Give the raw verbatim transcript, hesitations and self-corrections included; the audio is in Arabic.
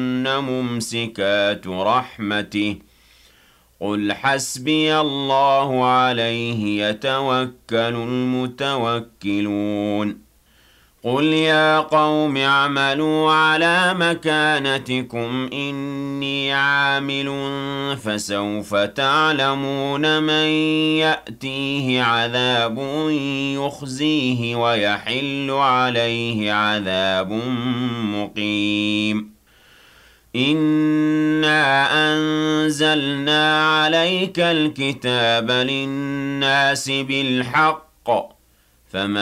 ممسكات رحمته قل حسبي الله عليه يتوكل المتوكلون قل يا قوم اعملوا على مكانتكم إني عامل فسوف تعلمون من يأتيه عذاب يخزيه ويحل عليه عذاب مقيم إنا أنزلنا عليك الكتاب للناس بالحق فمن